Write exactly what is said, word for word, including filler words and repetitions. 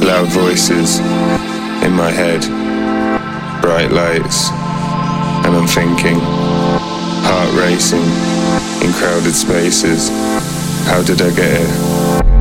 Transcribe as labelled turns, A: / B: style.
A: Loud voices in my head, bright lights, and I'm thinking, heart racing in crowded spaces. How did I get here?